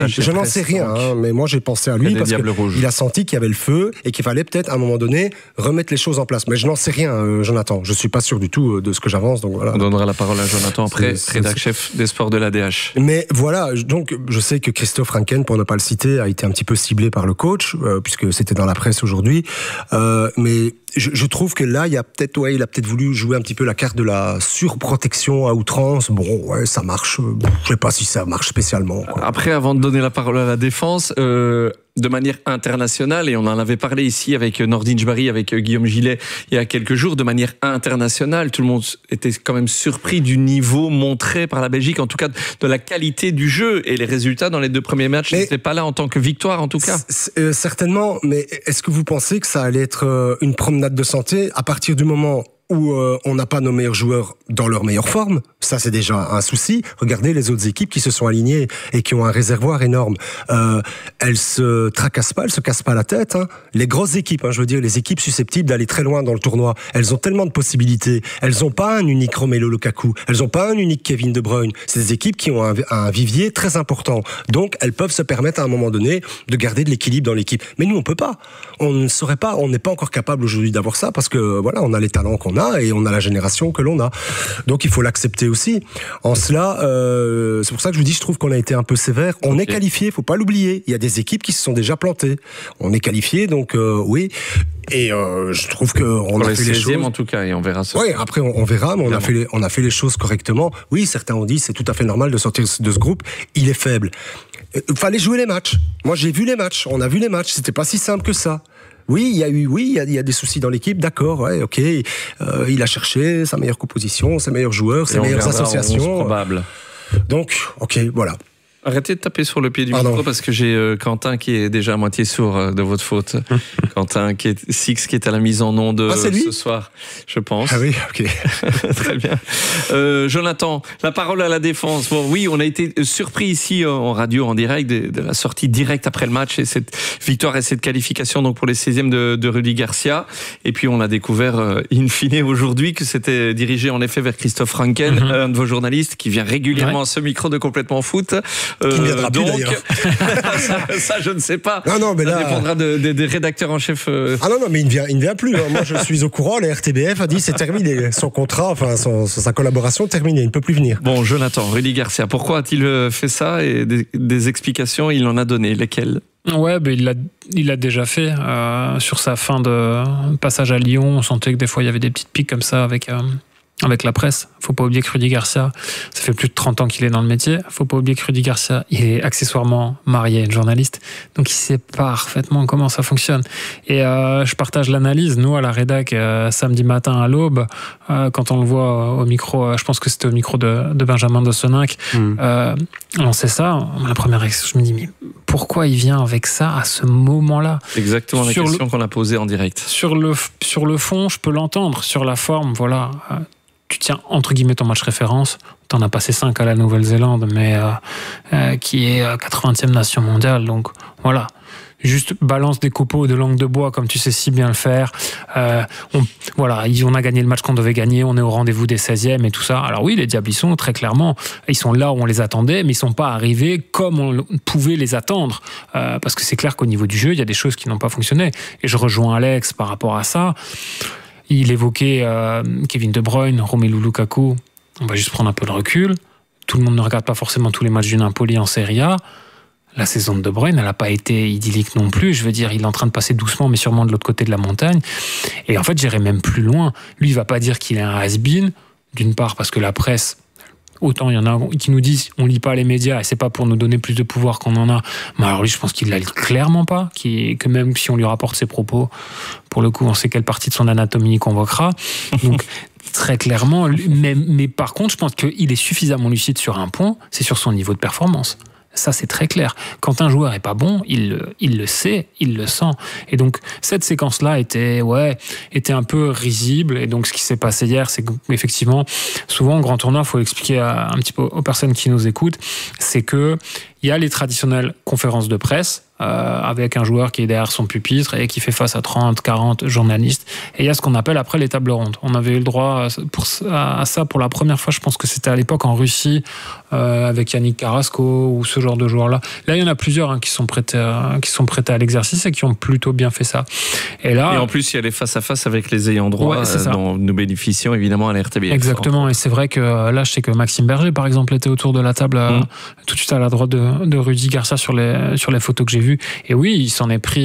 Je n'en sais rien, mais moi j'ai pensé à lui parce qu'il a senti qu'il y avait le feu et qu'il fallait peut-être à un moment donné remettre les choses en place. Mais je n'en sais rien, Jonathan. Je suis pas sûr du tout de ce que j'avance. Donc voilà. On donnera la parole à Jonathan après, rédac-chef des sports de l'ADH. Mais voilà, donc je sais que Christophe Franken, pour ne pas le citer, a été un petit peu ciblé par le coach puisque c'était dans la presse aujourd'hui. Mais je trouve que là, il a peut-être voulu jouer un petit peu la carte de la surprotection à outrance. Bon, ouais, ça marche. Je sais pas si ça marche spécialement, quoi. Après, avant de donner la parole à la défense, de manière internationale, et on en avait parlé ici avec Nordin Jbari, avec Guillaume Gillet il y a quelques jours, de manière internationale, tout le monde était quand même surpris du niveau montré par la Belgique, en tout cas de la qualité du jeu, et les résultats dans les 2 premiers matchs n'étaient pas là en tant que victoire, en tout cas. Certainement, mais est-ce que vous pensez que ça allait être une promenade de santé à partir du moment où on n'a pas nos meilleurs joueurs dans leur meilleure forme? Ça, c'est déjà un souci. Regardez les autres équipes qui se sont alignées et qui ont un réservoir énorme. Elles se tracassent pas, elles se cassent pas la tête. Les grosses équipes, je veux dire, les équipes susceptibles d'aller très loin dans le tournoi, elles ont tellement de possibilités. Elles ont pas un unique Romelu Lukaku. Elles ont pas un unique Kevin De Bruyne. C'est des équipes qui ont un vivier très important. Donc, elles peuvent se permettre à un moment donné de garder de l'équilibre dans l'équipe. Mais nous, on peut pas. On ne saurait pas. On n'est pas encore capable aujourd'hui d'avoir ça parce que voilà, on a les talents qu'on a et on a la génération que l'on a. Donc, il faut l'accepter aussi. En cela, c'est pour ça que je vous dis, je trouve qu'on a été un peu sévère. On est qualifié, faut pas l'oublier. Il y a des équipes qui se sont déjà plantées. On est qualifié, donc oui. Et je trouve qu'on a fait les choses. En tout cas, et on verra ça. Oui, après on verra, mais on a fait les choses correctement. Oui, certains ont dit c'est tout à fait normal de sortir de ce groupe. Il est faible. Fallait jouer les matchs. Moi, j'ai vu les matchs. On a vu les matchs. C'était pas si simple que ça. Oui, il y a des soucis dans l'équipe, d'accord, ouais, ok. Il a cherché sa meilleure composition, ses meilleurs joueurs, ses meilleures associations. Probable. Donc, ok, voilà. Arrêtez de taper sur le pied du micro parce que j'ai Quentin qui est déjà à moitié sourd de votre faute. Quentin qui est à la mise en onde ce soir, je pense. Ah oui, ok. Très bien. Jonathan, la parole à la défense. Bon, oui, on a été surpris ici en radio, en direct, de la sortie directe après le match et cette victoire et cette qualification donc pour les 16e de Rudy Garcia. Et puis on a découvert in fine aujourd'hui que c'était dirigé en effet vers Christophe Franken, un de vos journalistes qui vient régulièrement à ce micro de Complètement Foot. Qui ne viendra plus d'ailleurs. ça, je ne sais pas. Non, mais là, ça dépendra des rédacteurs en chef. Ah non, mais il ne vient plus. Moi, je suis au courant. La RTBF a dit c'est terminé. Son contrat, enfin sa collaboration terminée. Il ne peut plus venir. Bon, Jonathan, Rudy Garcia, pourquoi a-t-il fait ça? Et des explications, il en a donné. Lesquelles? Ouais, il l'a déjà fait. Sur sa fin de passage à Lyon, on sentait que des fois il y avait des petites piques comme ça avec la presse. Faut pas oublier que Rudy Garcia, ça fait plus de 30 ans qu'il est dans le métier. Faut pas oublier que Rudy Garcia, il est accessoirement marié à une journaliste. Donc il sait parfaitement comment ça fonctionne. Et je partage l'analyse. Nous, à la rédac, samedi matin à l'aube, quand on le voit au micro, je pense que c'était au micro de Benjamin de Soninck, on sait ça. La première réaction, je me dis, mais pourquoi il vient avec ça à ce moment-là? Exactement la question qu'on a posée en direct. Sur le fond, je peux l'entendre. Sur la forme, voilà. Tu tiens entre guillemets ton match référence, t'en as passé 5 à la Nouvelle-Zélande, mais qui est 80e nation mondiale, donc voilà. Juste balance des copeaux de langue de bois comme tu sais si bien le faire. On a gagné le match qu'on devait gagner, on est au rendez-vous des 16e et tout ça. Alors oui, les Diables, ils sont très clairement, ils sont là où on les attendait, mais ils sont pas arrivés comme on pouvait les attendre. Parce que c'est clair qu'au niveau du jeu, il y a des choses qui n'ont pas fonctionné. Et je rejoins Alex par rapport à ça. Il évoquait Kevin De Bruyne, Romelu Lukaku. On va juste prendre un peu de recul. Tout le monde ne regarde pas forcément tous les matchs du Napoli en Serie A. La saison de De Bruyne, elle n'a pas été idyllique non plus. Je veux dire, il est en train de passer doucement, mais sûrement de l'autre côté de la montagne. Et en fait, j'irai même plus loin. Lui, il ne va pas dire qu'il est un has-been, d'une part parce que la presse, autant il y en a qui nous disent on lit pas les médias et c'est pas pour nous donner plus de pouvoir qu'on en a. Mais alors lui, je pense qu'il la lit clairement pas, que même si on lui rapporte ses propos, pour le coup, on sait quelle partie de son anatomie il convoquera. Donc très clairement, mais par contre, je pense qu'il est suffisamment lucide sur un point, c'est sur son niveau de performance. Ça, c'est très clair. Quand un joueur est pas bon, il le sait, il le sent. Et donc, cette séquence-là était un peu risible. Et donc, ce qui s'est passé hier, c'est qu'effectivement, souvent, en grand tournoi, il faut expliquer un petit peu aux personnes qui nous écoutent, c'est que il y a les traditionnelles conférences de presse avec un joueur qui est derrière son pupitre et qui fait face à 30, 40 journalistes. Et il y a ce qu'on appelle après les tables rondes. On avait eu le droit à ça pour la première fois, je pense que c'était à l'époque en Russie, avec Yannick Carrasco ou ce genre de joueurs-là. Là, il y en a plusieurs qui sont prêtés à l'exercice et qui ont plutôt bien fait ça. Et en plus, il y a les face-à-face avec les ayants droit, dont nous bénéficions évidemment à la RTBF. Exactement, et c'est vrai que là, je sais que Maxime Berger, par exemple, était autour de la table tout de suite à la droite de Rudy Garcia sur les photos que j'ai vues. Et oui, il s'en est pris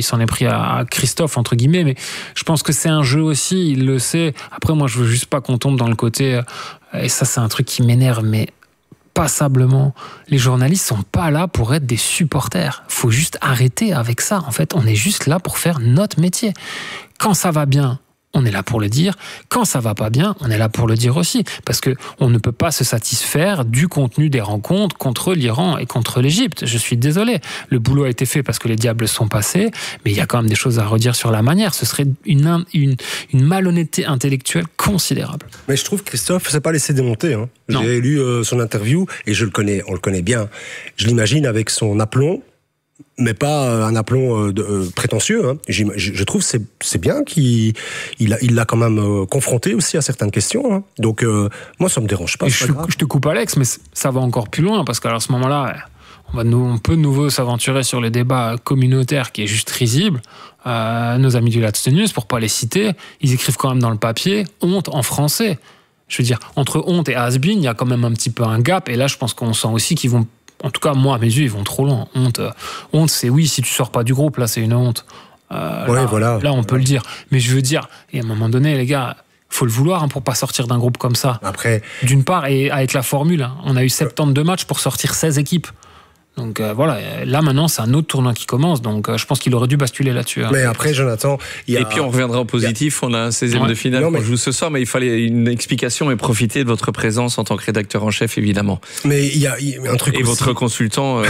à Christophe, entre guillemets, mais je pense que c'est un jeu aussi, il le sait. Après, moi, je veux juste pas qu'on tombe dans le côté, et ça, c'est un truc qui m'énerve, mais passablement. Les journalistes sont pas là pour être des supporters. Faut juste arrêter avec ça. En fait, on est juste là pour faire notre métier. Quand ça va bien, on est là pour le dire. Quand ça va pas bien, on est là pour le dire aussi. Parce que on ne peut pas se satisfaire du contenu des rencontres contre l'Iran et contre l'Égypte. Je suis désolé. Le boulot a été fait parce que les diables sont passés, mais il y a quand même des choses à redire sur la manière. Ce serait une malhonnêteté intellectuelle considérable. Mais je trouve que Christophe s'est pas laissé démonter. J'ai lu son interview et on le connaît bien. Je l'imagine avec son aplomb, mais pas un aplomb prétentieux. Je trouve que c'est bien qu'il l'a quand même confronté aussi à certaines questions. Donc moi, ça me dérange pas. Je te coupe, Alex, mais ça va encore plus loin parce qu'à ce moment-là, on peut de nouveau s'aventurer sur les débats communautaires qui est juste risible. Nos amis du Lat's News, pour pas les citer, ils écrivent quand même dans le papier honte en français. Je veux dire, entre honte et has-been, il y a quand même un petit peu un gap. Et là, je pense qu'on sent aussi qu'ils vont. En tout cas, moi, à mes yeux, ils vont trop loin. Honte, c'est oui, si tu sors pas du groupe, là, c'est une honte. Voilà. Là, on peut le dire. Mais je veux dire, et à un moment donné, les gars, faut le vouloir pour pas sortir d'un groupe comme ça. Après, d'une part, et avec la formule, on a eu 72 matchs pour sortir 16 équipes. Donc voilà, là maintenant c'est un autre tournoi qui commence, donc je pense qu'il aurait dû basculer là-dessus. Mais après, Jonathan, et puis on reviendra au positif, on a un 16e de finale qu'on joue ce soir, mais il fallait une explication et profiter de votre présence en tant que rédacteur en chef, évidemment. Mais il y a un truc et aussi. Votre consultant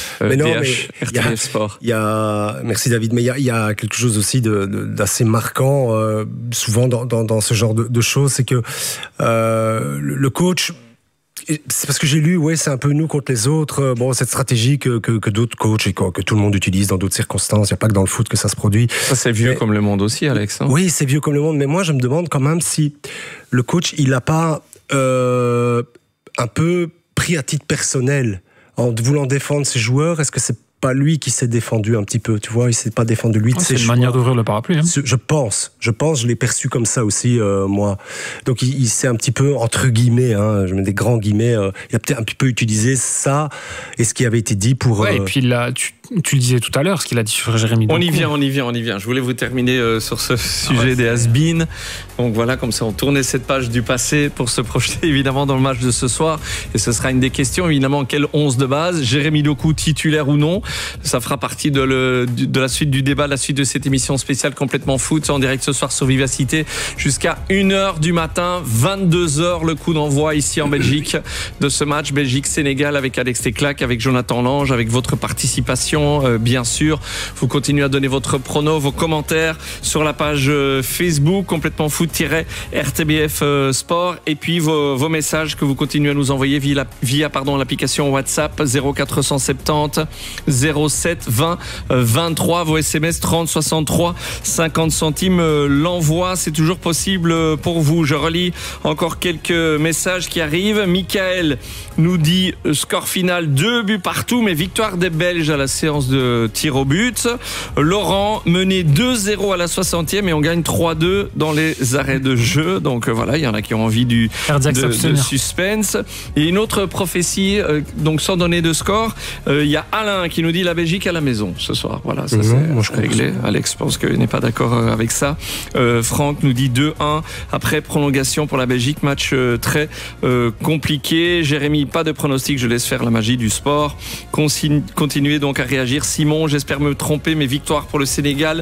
DH, RTBF Sport. Merci David, mais il y a quelque chose aussi d'assez marquant, souvent dans ce genre de choses, c'est que le coach... C'est parce que j'ai lu, c'est un peu nous contre les autres. Cette stratégie que d'autres coachs et que tout le monde utilise dans d'autres circonstances. Il n'y a pas que dans le foot que ça se produit. Ça, c'est vieux comme le monde aussi, Alex. Oui, c'est vieux comme le monde. Mais moi, je me demande quand même si le coach, il n'a pas un peu pris à titre personnel en voulant défendre ses joueurs. Est-ce que c'est pas lui qui s'est défendu un petit peu, tu vois, il s'est pas défendu lui de ses joueurs. C'est une manière d'ouvrir le parapluie. Je pense, je l'ai perçu comme ça aussi, moi. Donc il s'est un petit peu, entre guillemets, je mets des grands guillemets, il a peut-être un petit peu utilisé ça et ce qui avait été dit pour... et puis là, tu le disais tout à l'heure, ce qu'il a dit sur Jérémy Doku. On y vient. Je voulais vous terminer sur ce sujet des has-been. Donc voilà, comme ça on tournait cette page du passé pour se projeter évidemment dans le match de ce soir. Et ce sera une des questions, évidemment, quel 11 de base, Jérémy Doku titulaire ou non. Ça fera partie de la suite du débat, la suite de cette émission spéciale complètement foot en direct ce soir sur Vivacité jusqu'à 1h du matin, 22h le coup d'envoi ici en Belgique de ce match Belgique-Sénégal avec Alex Teclac, avec Jonathan Lange, avec votre participation bien sûr. Vous continuez à donner votre prono, vos commentaires sur la page Facebook complètement foot-RTBF Sport et puis vos messages que vous continuez à nous envoyer via l'application WhatsApp 0470 07 20 23, vos SMS 30 63 50 centimes l'envoi, c'est toujours possible pour vous. Je relis encore quelques messages qui arrivent. Michael nous dit score final 2 buts partout mais victoire des Belges à la séance de tir au but. Laurent mené 2-0 à la 60e et on gagne 3-2 dans les arrêts de jeu, donc voilà, il y en a qui ont envie de suspense. Et une autre prophétie, donc sans donner de score, il y a Alain qui nous dit la Belgique à la maison ce soir. Voilà, ça c'est réglé. Alex pense qu'il n'est pas d'accord avec ça. Franck nous dit 2-1 après prolongation pour la Belgique, match très compliqué. Jérémy, pas de pronostic, je laisse faire la magie du sport. Continuez donc à réagir. Simon, j'espère me tromper, mais victoire pour le Sénégal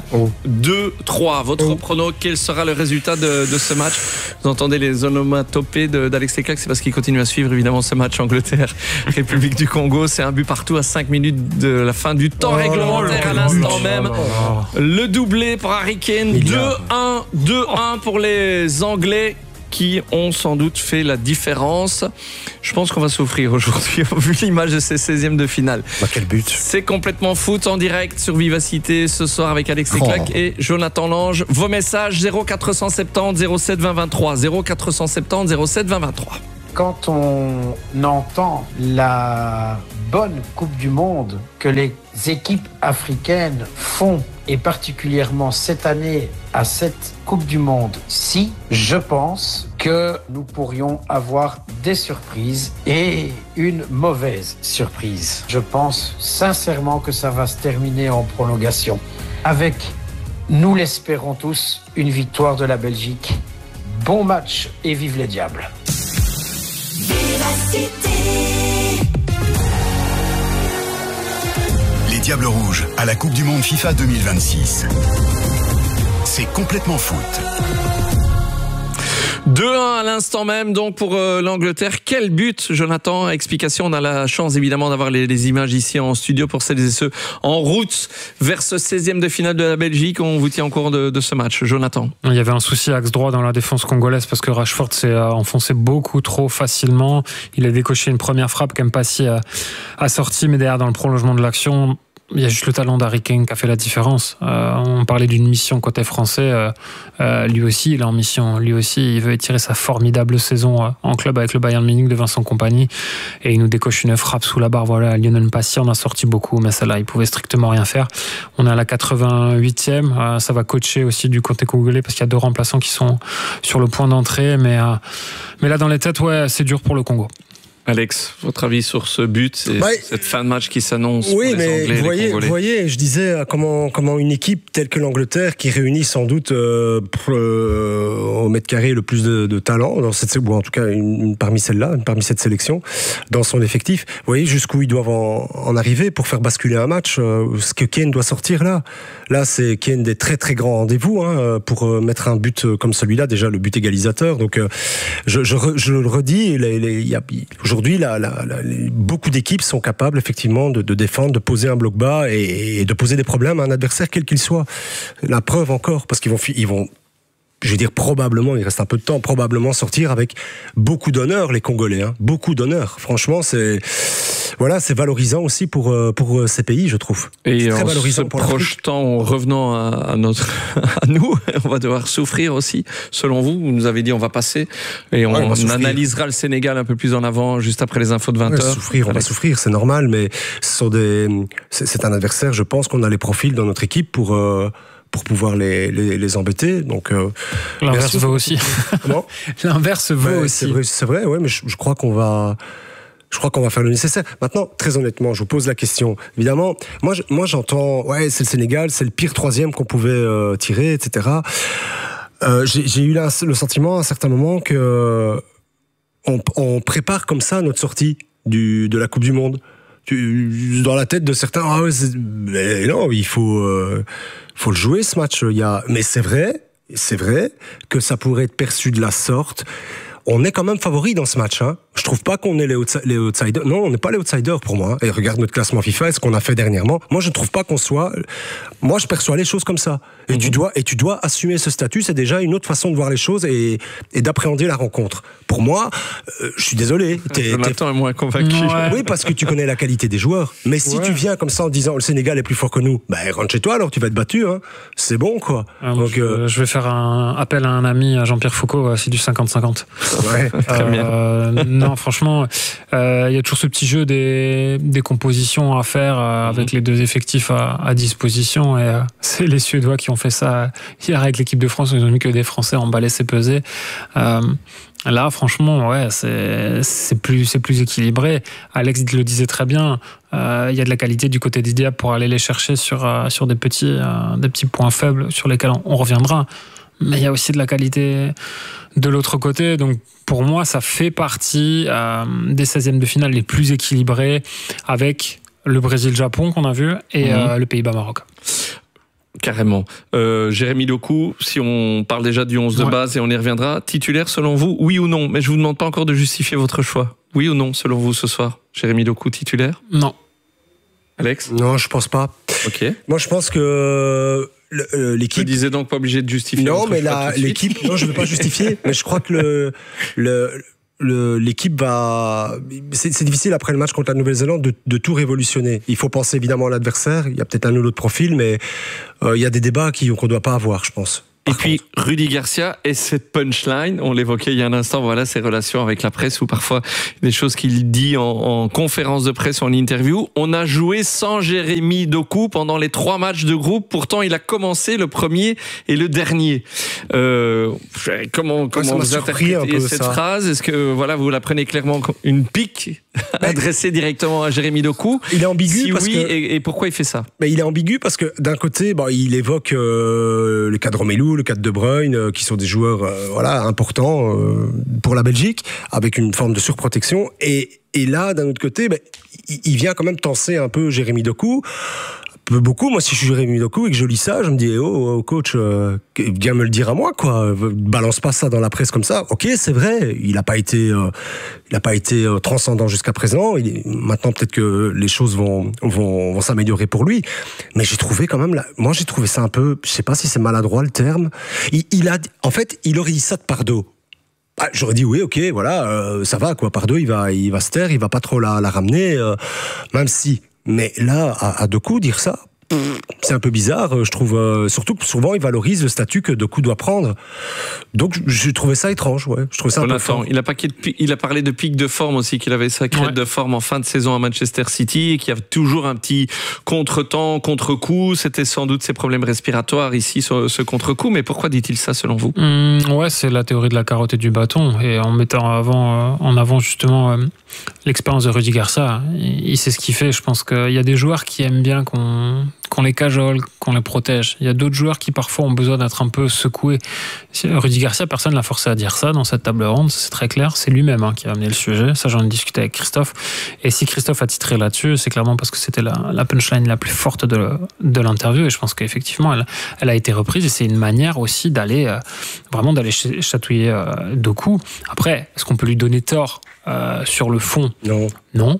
2-3. Votre prono, quel sera le résultat de ce match? Vous entendez les onomatopées d'Alex Teclac, c'est parce qu'il continue à suivre évidemment ce match Angleterre-République du Congo. C'est un but partout à 5 minutes de la fin du temps réglementaire à l'instant même. Le doublé pour Harry Kane, 2-1 pour les Anglais qui ont sans doute fait la différence. Je pense qu'on va souffrir aujourd'hui, vu l'image de ces 16e de finale. Quel but! C'est complètement foot en direct sur Vivacité ce soir avec Alex Leclerc et Jonathan Lange. Vos messages 0470 07 20 23 0470 07 20 23. Quand on entend la bonne Coupe du Monde que les équipes africaines font, et particulièrement cette année à cette Coupe du Monde-ci, je pense que nous pourrions avoir des surprises et une mauvaise surprise. Je pense sincèrement que ça va se terminer en prolongation avec, nous l'espérons tous, une victoire de la Belgique. Bon match et vive les Diables! Les Diables Rouges à la Coupe du Monde FIFA 2026. C'est complètement foot. 2-1 à l'instant même donc pour l'Angleterre. Quel but, Jonathan? Explication, on a la chance évidemment d'avoir les images ici en studio pour celles et ceux en route vers ce 16e de finale de la Belgique. On vous tient au courant de ce match, Jonathan. Il y avait un souci axe droit dans la défense congolaise parce que Rashford s'est enfoncé beaucoup trop facilement. Il a décoché une première frappe qu'Mpassi a sorti, mais derrière dans le prolongement de l'action, il y a juste le talent d'Harry Kane qui a fait la différence. On parlait d'une mission côté français. Lui aussi, il est en mission. Lui aussi, il veut étirer sa formidable saison en club avec le Bayern Munich de Vincent Kompany. Et il nous décoche une frappe sous la barre. Voilà, Lionel Mpassi en a sorti beaucoup, mais celle-là, il pouvait strictement rien faire. On est à la 88e. Ça va coacher aussi du côté congolais parce qu'il y a 2 remplaçants qui sont sur le point d'entrée. Mais là, dans les têtes, ouais, c'est dur pour le Congo. Alex, votre avis sur ce but et cette fin de match qui s'annonce Oui, pour les mais Anglais, vous voyez, je disais comment une équipe telle que l'Angleterre, qui réunit sans doute au mètre carré le plus de talent, dans cette, ou en tout cas parmi cette sélection, dans son effectif, vous voyez jusqu'où ils doivent en arriver pour faire basculer un match. Ce que Kane doit sortir là, c'est Kane des très très grands rendez-vous pour mettre un but comme celui-là, déjà le but égalisateur. Donc je le redis, aujourd'hui, beaucoup d'équipes sont capables effectivement de défendre, de poser un bloc bas et de poser des problèmes à un adversaire quel qu'il soit. La preuve encore, parce qu'ils vont, je veux dire probablement, il reste un peu de temps, probablement sortir avec beaucoup d'honneur les Congolais, beaucoup d'honneur. Franchement, c'est valorisant aussi pour ces pays, je trouve. Et très en valorisant se pour projetant, en revenant à nous, on va devoir souffrir aussi. Selon vous, vous nous avez dit on va passer et on analysera le Sénégal un peu plus en avant, juste après les infos de 20h. On va souffrir, c'est normal, mais c'est un adversaire, je pense qu'on a les profils dans notre équipe pour pouvoir les embêter. Donc l'inverse vaut aussi. Comment? L'inverse vaut aussi. C'est vrai, ouais, mais je crois qu'on va faire le nécessaire. Maintenant, très honnêtement, je vous pose la question. Évidemment, moi j'entends, c'est le Sénégal, c'est le pire 3e qu'on pouvait tirer, etc. J'ai eu le sentiment à un certain moment que on prépare comme ça notre sortie de la Coupe du Monde. Dans la tête de certains, mais non, il faut le jouer ce match. Mais c'est vrai que ça pourrait être perçu de la sorte. On est quand même favori dans ce match. Je trouve pas qu'on est les outsiders. Non, on n'est pas les outsiders pour moi. Et regarde notre classement FIFA et ce qu'on a fait dernièrement. Moi, je ne trouve pas qu'on soit... Moi, je perçois les choses comme ça. Et tu dois assumer ce statut. C'est déjà une autre façon de voir les choses et d'appréhender la rencontre. Pour moi, je suis désolé. Jonathan est moins convaincu. Ouais. Oui, parce que tu connais la qualité des joueurs. Mais si tu viens comme ça en disant le Sénégal est plus fort que nous, rentre chez toi alors, tu vas être battu. C'est bon, quoi. Donc, je vais faire un appel à un ami, à Jean-Pierre Foucault, c'est du 50-50. Ouais, très bien. Non, franchement, il y a toujours ce petit jeu des compositions à faire avec les 2 effectifs à disposition. Et c'est les Suédois qui ont fait ça hier avec l'équipe de France. Ils ont mis que des Français emballer, c'est pesé. Là, franchement, c'est plus équilibré. Alex le disait très bien. Il y a de la qualité du côté des Diables pour aller les chercher sur des petits points faibles sur lesquels on reviendra. Mais il y a aussi de la qualité de l'autre côté. Donc, pour moi, ça fait partie des 16e de finale les plus équilibrés avec le Brésil-Japon qu'on a vu et le Pays-Bas-Maroc. Carrément. Jérémy Doku, si on parle déjà du 11 de base et on y reviendra, titulaire selon vous, oui ou non? Mais je vous demande pas encore de justifier votre choix. Oui ou non selon vous ce soir? Jérémy Doku titulaire? Non. Alex? Non, je pense pas. Ok. Moi, je pense que l'équipe... Je disais donc pas obligé de justifier. Non, mais l'équipe... Non, je ne veux pas justifier, mais je crois que l'équipe va... C'est difficile après le match contre la Nouvelle-Zélande de tout révolutionner. Il faut penser évidemment à l'adversaire. Il y a peut-être un ou l'autre profil, mais il y a des débats qu'on ne doit pas avoir, je pense. Et puis, Rudy Garcia et cette punchline, on l'évoquait il y a un instant, voilà, ses relations avec la presse ou parfois des choses qu'il dit en conférence de presse ou en interview. On a joué sans Jérémy Doku pendant les 3 matchs de groupe. Pourtant, il a commencé le premier et le dernier. Comment vous interprétez cette phrase? Est-ce que, voilà, vous la prenez clairement comme une pique adressée directement à Jérémy Doku? Il est ambigu. Si parce oui, que... et pourquoi il fait ça? Mais il est ambigu parce que d'un côté, il évoque le cas de Romelu, le cas de De Bruyne, qui sont des joueurs importants pour la Belgique, avec une forme de surprotection. Et là, d'un autre côté, il vient quand même tenser un peu Jérémy Doku. Beaucoup, moi, si je suis Jérémy Doku et que je lis ça, je me dis, oh coach, viens me le dire à moi, quoi. Balance pas ça dans la presse comme ça. Ok, c'est vrai, il n'a pas été transcendant jusqu'à présent. Maintenant, peut-être que les choses vont s'améliorer pour lui. Mais j'ai trouvé quand même, j'ai trouvé ça un peu, je sais pas si c'est maladroit le terme. En fait, il aurait dit ça de Pardo. J'aurais dit oui, ok, voilà, ça va, quoi. Pardo, il va se taire, il va pas trop la ramener, même si. Mais là, à Doku, dire ça, c'est un peu bizarre, je trouve. Surtout que souvent, il valorise le statut que Doku doit prendre. Donc, j'ai trouvé ça étrange, ouais. Je trouvais ça un peu fort. Il a parlé de pic de forme aussi, qu'il avait sa crête de forme en fin de saison à Manchester City et qu'il y avait toujours un petit contre-temps, contre-coup. C'était sans doute ses problèmes respiratoires ici, ce contre-coup. Mais pourquoi dit-il ça, selon vous? Ouais, c'est la théorie de la carotte et du bâton. Et en mettant en avant justement l'expérience de Rudy Garcia, il sait ce qu'il fait. Je pense qu'il y a des joueurs qui aiment bien qu'on les cajole, qu'on les protège. Il y a d'autres joueurs qui parfois ont besoin d'être un peu secoués. Rudy Garcia, personne ne l'a forcé à dire ça dans cette table ronde, c'est très clair. C'est lui-même qui a amené le sujet. Ça, j'en ai discuté avec Christophe. Et si Christophe a titré là-dessus, c'est clairement parce que c'était la punchline la plus forte de l'interview. Et je pense qu'effectivement, elle a été reprise. Et c'est une manière aussi d'aller chatouiller Doku. Après, est-ce qu'on peut lui donner tort sur le fond? Non.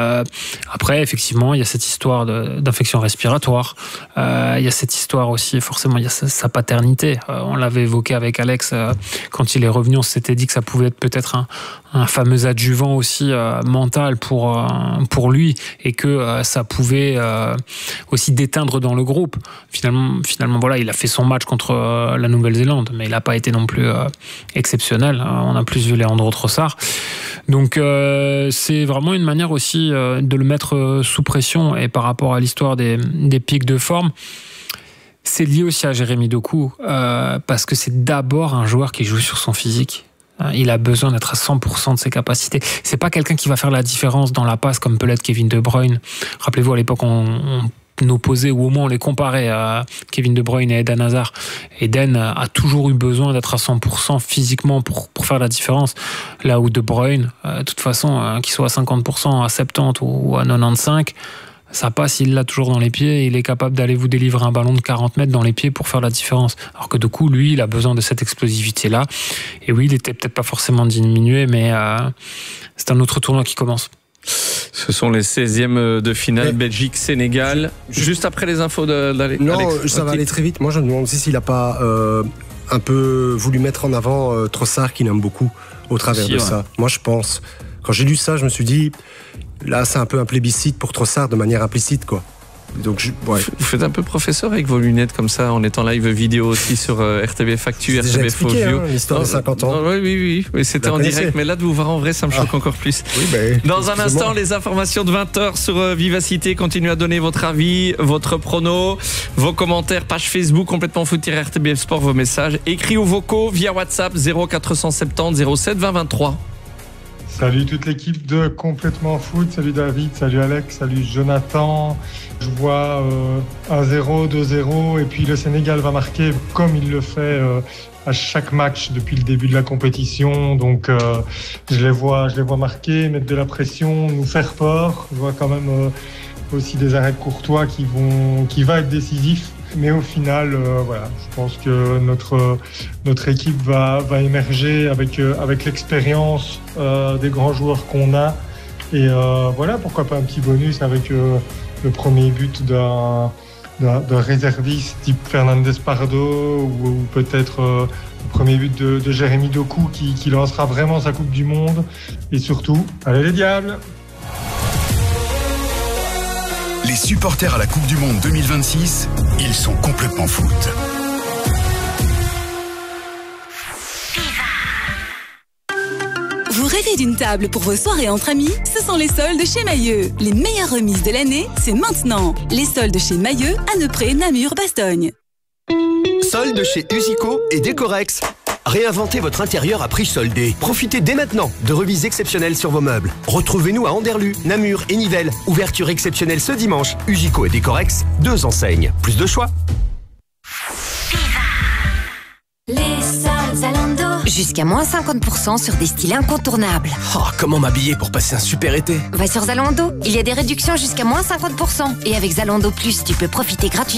Après, effectivement, il y a cette histoire d'infection respiratoire. Il y a cette histoire aussi, forcément, il y a sa paternité. On l'avait évoqué avec Alex quand il est revenu. On s'était dit que ça pouvait être peut-être un fameux adjuvant aussi mental pour lui et que ça pouvait aussi déteindre dans le groupe. Finalement, voilà, il a fait son match contre la Nouvelle-Zélande, mais il n'a pas été non plus exceptionnel. On a plus vu Leandro Trossard. Donc, c'est vraiment une manière aussi de le mettre sous pression. Et par rapport à l'histoire des pics de forme, c'est lié aussi à Jérémy Doku parce que c'est d'abord un joueur qui joue sur son physique. Il a besoin d'être à 100% de ses capacités. C'est pas quelqu'un qui va faire la différence dans la passe comme peut l'être Kevin De Bruyne. Rappelez-vous, à l'époque, on opposait ou au moins on les comparait à Kevin De Bruyne et Eden Hazard. Eden a toujours eu besoin d'être à 100% physiquement pour faire la différence. Là où De Bruyne, de toute façon, qu'il soit à 50%, à 70% ou à 95%, ça passe, il l'a toujours dans les pieds, il est capable d'aller vous délivrer un ballon de 40 mètres dans les pieds pour faire la différence. Alors que Doku, lui, il a besoin de cette explosivité-là. Et oui, il était peut-être pas forcément diminué, mais c'est un autre tournoi qui commence. Ce sont les 16e de finale, Belgique-Sénégal. Juste après les infos d'Alex. Non, ça va aller très vite. Moi, je me demande aussi s'il n'a pas un peu voulu mettre en avant Trossard, qu'il aime beaucoup, au travers de ça. Moi, je pense. Quand j'ai lu ça, je me suis dit, là, c'est un peu un plébiscite pour Trossard de manière implicite, quoi. Donc, Vous faites un peu professeur avec vos lunettes comme ça, en étant live vidéo aussi sur RTBF Actu, RTBF Audio. L'histoire de 50 ans. Oui, c'était en direct, mais là de vous voir en vrai, ça me choque encore plus. Oui, dans un instant, les informations de 20h sur Vivacité. Continuez à donner votre avis, votre prono, vos commentaires, page Facebook complètement foot-RTBF Sport, vos messages, écrits ou vocaux via WhatsApp 0470 07 20 23. Salut toute l'équipe de Complètement Foot, salut David, salut Alex, salut Jonathan. Je vois 1-0, 2-0 et puis le Sénégal va marquer comme il le fait à chaque match depuis le début de la compétition. Donc je les vois marquer, mettre de la pression, nous faire peur. Je vois quand même aussi des arrêts de Courtois qui va être décisif. Mais au final, voilà, je pense que notre équipe va émerger avec l'expérience des grands joueurs qu'on a. Et voilà, pourquoi pas un petit bonus avec le premier but de réservistes type Fernandes Pardo ou peut-être le premier but de Jérémy Doku qui lancera vraiment sa Coupe du Monde. Et surtout, allez les Diables! Les supporters à la Coupe du Monde 2026, ils sont complètement foot. Vous rêvez d'une table pour vos soirées entre amis? Ce sont les soldes chez Mailleux. Les meilleures remises de l'année, c'est maintenant. Les soldes chez Mailleux à Neupré, Namur, Bastogne. Soldes chez Usico et Décorex. Réinventez votre intérieur à prix soldé. Profitez dès maintenant de remises exceptionnelles sur vos meubles. Retrouvez-nous à Anderlu, Namur et Nivelles. Ouverture exceptionnelle ce dimanche. Usico et Décorex, 2 enseignes. Plus de choix. Les soldes Zalando. Jusqu'à moins 50% sur des styles incontournables. Oh, comment m'habiller pour passer un super été? Va sur Zalando. Il y a des réductions jusqu'à moins 50%. Et avec Zalando Plus, tu peux profiter gratuitement